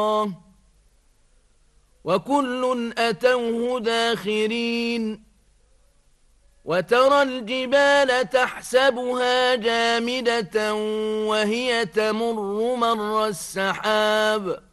وكل أتوه داخرين وترى الجبال تحسبها جامدة وهي تمر مر السحاب